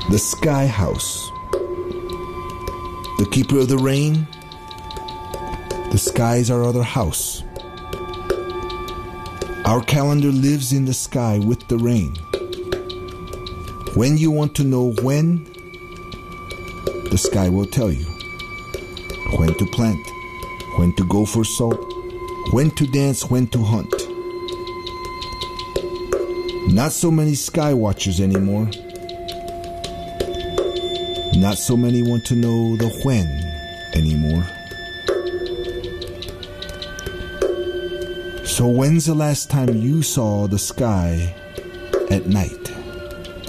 The Sky House. The keeper of the rain. The sky is our other house. Our calendar lives in the sky with the rain. When you want to know when, the sky will tell you. When to plant, when to go for salt, when to dance, when to hunt. Not so many sky watchers anymore. Not so many want to know the when anymore. So when's the last time you saw the sky at night?